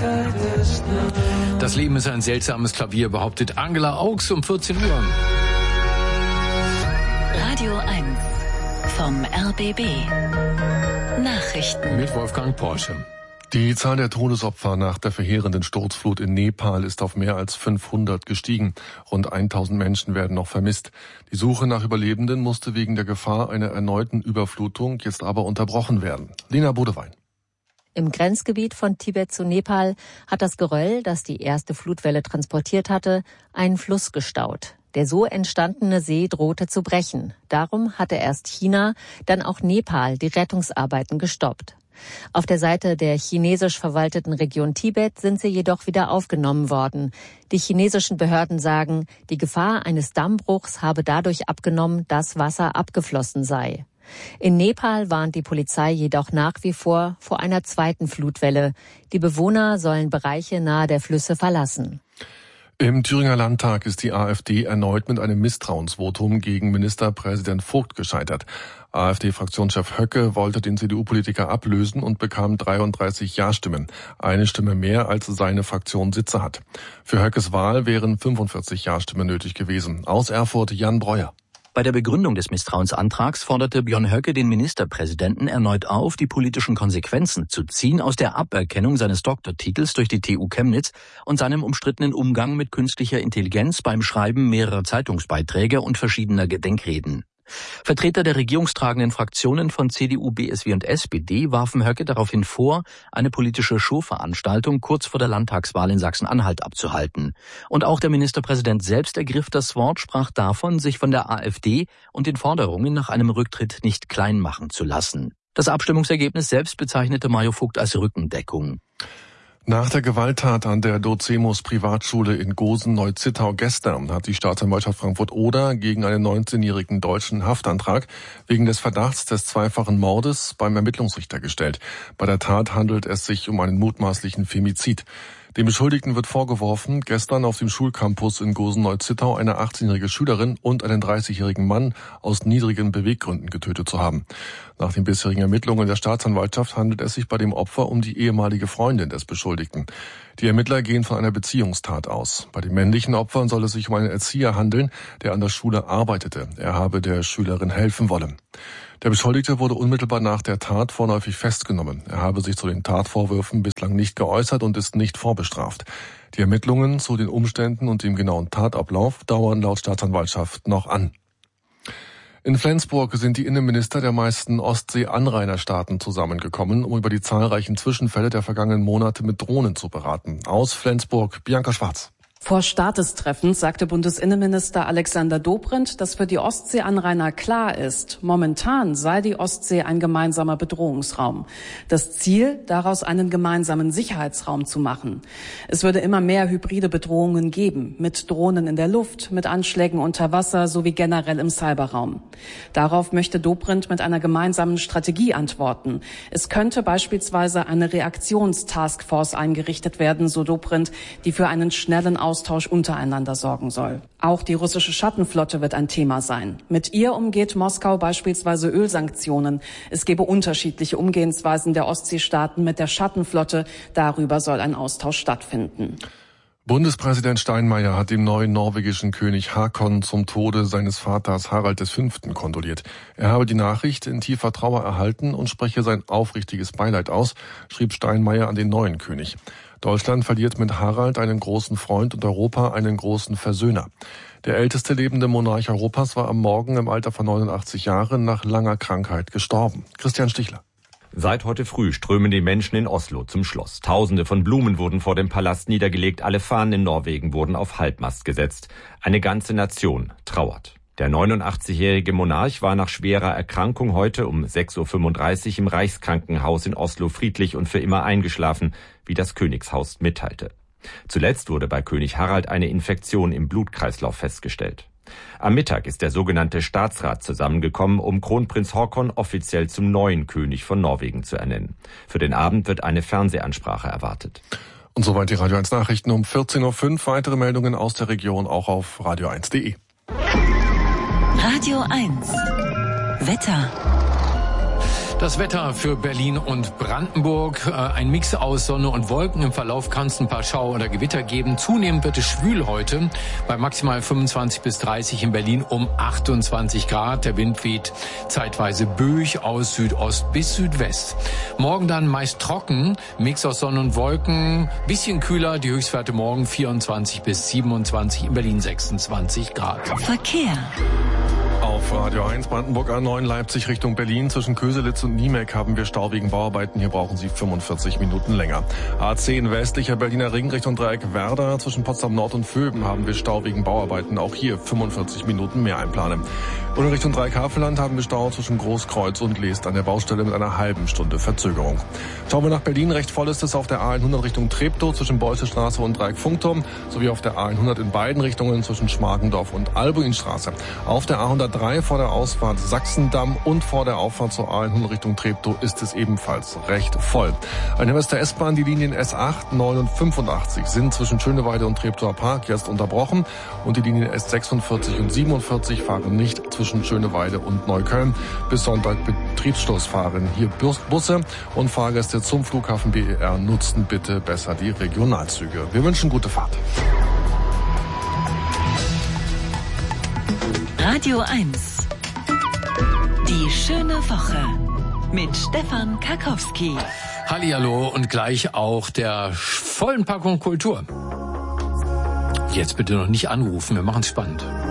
Das Leben ist ein seltsames Klavier, behauptet Angela Augs um 14 Uhr. Radio 1 vom RBB. Nachrichten mit Wolfgang Porsche. Die Zahl der Todesopfer nach der verheerenden Sturzflut in Nepal ist auf mehr als 500 gestiegen. Rund 1000 Menschen werden noch vermisst. Die Suche nach Überlebenden musste wegen der Gefahr einer erneuten Überflutung jetzt aber unterbrochen werden. Lena Bodewein. Im Grenzgebiet von Tibet zu Nepal hat das Geröll, das die erste Flutwelle transportiert hatte, einen Fluss gestaut. Der so entstandene See drohte zu brechen. Darum hatte erst China, dann auch Nepal die Rettungsarbeiten gestoppt. Auf der Seite der chinesisch verwalteten Region Tibet sind sie jedoch wieder aufgenommen worden. Die chinesischen Behörden sagen, die Gefahr eines Dammbruchs habe dadurch abgenommen, dass Wasser abgeflossen sei. In Nepal warnt die Polizei jedoch nach wie vor einer zweiten Flutwelle. Die Bewohner sollen Bereiche nahe der Flüsse verlassen. Im Thüringer Landtag ist die AfD erneut mit einem Misstrauensvotum gegen Ministerpräsident Vogt gescheitert. AfD-Fraktionschef Höcke wollte den CDU-Politiker ablösen und bekam 33 Ja-Stimmen, eine Stimme mehr, als seine Fraktion Sitze hat. Für Höckes Wahl wären 45 Ja-Stimmen nötig gewesen. Aus Erfurt Jan Breuer. Bei der Begründung des Misstrauensantrags forderte Björn Höcke den Ministerpräsidenten erneut auf, die politischen Konsequenzen zu ziehen aus der Aberkennung seines Doktortitels durch die TU Chemnitz und seinem umstrittenen Umgang mit künstlicher Intelligenz beim Schreiben mehrerer Zeitungsbeiträge und verschiedener Gedenkreden. Vertreter der regierungstragenden Fraktionen von CDU, BSW und SPD warfen Höcke daraufhin vor, eine politische Showveranstaltung kurz vor der Landtagswahl in Sachsen-Anhalt abzuhalten. Und auch der Ministerpräsident selbst ergriff das Wort, sprach davon, sich von der AfD und den Forderungen nach einem Rücktritt nicht klein machen zu lassen. Das Abstimmungsergebnis selbst bezeichnete Mario Vogt als Rückendeckung. Nach der Gewalttat an der Docemus Privatschule in Gosen-Neuzittau gestern hat die Staatsanwaltschaft Frankfurt-Oder gegen einen 19-jährigen Deutschen Haftantrag wegen des Verdachts des zweifachen Mordes beim Ermittlungsrichter gestellt. Bei der Tat handelt es sich um einen mutmaßlichen Femizid. Dem Beschuldigten wird vorgeworfen, gestern auf dem Schulcampus in Gosen-Neuzittau eine 18-jährige Schülerin und einen 30-jährigen Mann aus niedrigen Beweggründen getötet zu haben. Nach den bisherigen Ermittlungen der Staatsanwaltschaft handelt es sich bei dem Opfer um die ehemalige Freundin des Beschuldigten. Die Ermittler gehen von einer Beziehungstat aus. Bei den männlichen Opfern soll es sich um einen Erzieher handeln, der an der Schule arbeitete. Er habe der Schülerin helfen wollen. Der Beschuldigte wurde unmittelbar nach der Tat vorläufig festgenommen. Er habe sich zu den Tatvorwürfen bislang nicht geäußert und ist nicht vorbestraft. Die Ermittlungen zu den Umständen und dem genauen Tatablauf dauern laut Staatsanwaltschaft noch an. In Flensburg sind die Innenminister der meisten Ostsee-Anrainerstaaten zusammengekommen, um über die zahlreichen Zwischenfälle der vergangenen Monate mit Drohnen zu beraten. Aus Flensburg, Bianca Schwarz. Vor Start des Treffens sagte Bundesinnenminister Alexander Dobrindt, dass für die Ostseeanrainer klar ist, momentan sei die Ostsee ein gemeinsamer Bedrohungsraum. Das Ziel, daraus einen gemeinsamen Sicherheitsraum zu machen. Es würde immer mehr hybride Bedrohungen geben, mit Drohnen in der Luft, mit Anschlägen unter Wasser sowie generell im Cyberraum. Darauf möchte Dobrindt mit einer gemeinsamen Strategie antworten. Es könnte beispielsweise eine Reaktionstaskforce eingerichtet werden, so Dobrindt, die für einen schnellen Austausch untereinander sorgen soll. Auch die russische Schattenflotte wird ein Thema sein. Mit ihr umgeht Moskau beispielsweise Ölsanktionen. Es gebe unterschiedliche Umgehensweisen der Ostseestaaten mit der Schattenflotte. Darüber soll ein Austausch stattfinden. Bundespräsident Steinmeier hat dem neuen norwegischen König Haakon zum Tode seines Vaters Harald V. kondoliert. Er habe die Nachricht in tiefer Trauer erhalten und spreche sein aufrichtiges Beileid aus, schrieb Steinmeier an den neuen König. Deutschland verliert mit Harald einen großen Freund und Europa einen großen Versöhner. Der älteste lebende Monarch Europas war am Morgen im Alter von 89 Jahren nach langer Krankheit gestorben. Christian Stichler. Seit heute früh strömen die Menschen in Oslo zum Schloss. Tausende von Blumen wurden vor dem Palast niedergelegt, alle Fahnen in Norwegen wurden auf Halbmast gesetzt. Eine ganze Nation trauert. Der 89-jährige Monarch war nach schwerer Erkrankung heute um 6.35 Uhr im Reichskrankenhaus in Oslo friedlich und für immer eingeschlafen, wie das Königshaus mitteilte. Zuletzt wurde bei König Harald eine Infektion im Blutkreislauf festgestellt. Am Mittag ist der sogenannte Staatsrat zusammengekommen, um Kronprinz Haakon offiziell zum neuen König von Norwegen zu ernennen. Für den Abend wird eine Fernsehansprache erwartet. Und soweit die Radio 1 Nachrichten um 14.05 Uhr. Weitere Meldungen aus der Region auch auf radio1.de. Radio 1 Wetter. Das Wetter für Berlin und Brandenburg. Ein Mix aus Sonne und Wolken. Im Verlauf kann es ein paar Schauer oder Gewitter geben. Zunehmend wird es schwül heute. Bei maximal 25 bis 30 in Berlin um 28 Grad. Der Wind weht zeitweise böig aus Südost bis Südwest. Morgen dann meist trocken. Mix aus Sonne und Wolken. Bisschen kühler. Die Höchstwerte morgen 24 bis 27. In Berlin 26 Grad. Verkehr. Auf Radio 1 Brandenburg A9 Leipzig Richtung Berlin. Zwischen Köselitz und Niemek haben wir Stau wegen Bauarbeiten. Hier brauchen Sie 45 Minuten länger. A10 westlicher Berliner Ring Richtung Dreieck Werder. Zwischen Potsdam Nord und Vöben haben wir Stau wegen Bauarbeiten. Auch hier 45 Minuten mehr einplanen. Und in Richtung Dreieck Havelland haben wir Stau zwischen Großkreuz und Leest an der Baustelle mit einer halben Stunde Verzögerung. Schauen wir nach Berlin. Recht voll ist es auf der A100 Richtung Treptow zwischen Beutzestraße und Dreieck Funkturm sowie auf der A100 in beiden Richtungen zwischen Schmargendorf und Albuinstraße. Auf der A103 vor der Ausfahrt Sachsendamm und vor der Auffahrt zur A100 Richtung Treptow ist es ebenfalls recht voll. Ein Hinweis der S-Bahn, die Linien S8, 9 und 85 sind zwischen Schöneweide und Treptower Park jetzt unterbrochen und die Linien S46 und 47 fahren nicht zwischen Schöneweide und Neukölln. Bis Sonntag Betriebsschluss fahren hier Busse und Fahrgäste zum Flughafen BER nutzen bitte besser die Regionalzüge. Wir wünschen gute Fahrt. Radio 1. Die schöne Woche mit Stefan Karkowski. Hallihallo und gleich auch der vollen Packung Kultur. Jetzt bitte noch nicht anrufen, wir machen es spannend.